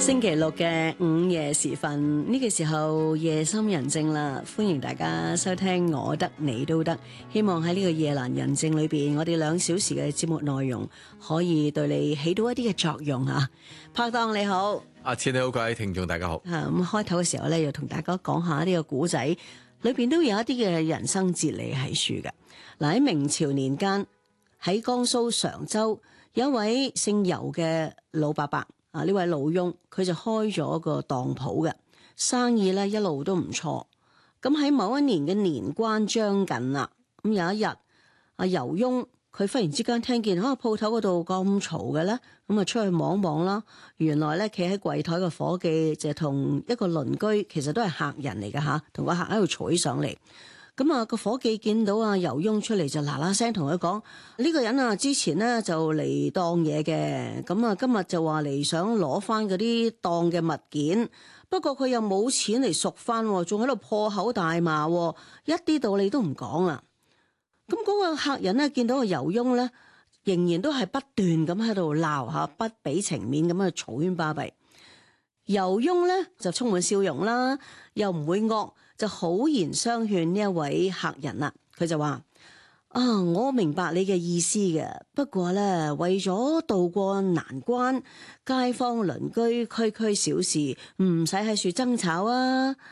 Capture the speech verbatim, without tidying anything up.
星期六嘅午夜時分，呢個時候夜深人靜啦，歡迎大家收聽我得你都得。希望喺呢個夜闌人靜裏邊，我哋兩小時嘅節目內容可以對你起到一啲嘅作用啊！拍檔你好， 阿千你好，各位聽眾大家好。 啊咁開頭嘅時候咧，要同大家講下呢個古仔，裏邊都有一啲嘅人生哲理喺處嘅。嗱，喺明朝年間，喺江蘇常州有一位姓尤嘅老伯伯。啊！呢位老翁佢就開咗個當鋪嘅生意咧，一路都唔錯。咁喺某一年嘅年關將近啦，咁有一日，阿尤翁佢忽然之間聽見啊鋪頭嗰度咁嘈嘅咧，咁啊出去望望啦。原來咧企喺櫃台嘅伙計就同一個鄰居，其實都係客人嚟嘅吓，同個客喺度嘈起上嚟。咁啊，個伙計見到阿尤翁出嚟就嗱嗱聲同佢講：呢個人啊，之前咧就嚟當嘢嘅，咁啊今日就話嚟想攞翻嗰啲當嘅物件，不過佢又冇錢嚟贖翻，仲喺度破口大罵，一啲道理都唔講啊！咁嗰個客人咧見到個尤翁咧，仍然都係不斷咁喺度鬧下，不俾情面咁樣嘈喧巴閉。尤翁咧就充滿笑容啦，又唔會惡，就好言相勸呢一位客人啦。佢就話：啊，我明白你嘅意思嘅，不過咧為咗渡過難關，街坊鄰居區區小事，唔使喺處爭吵啊。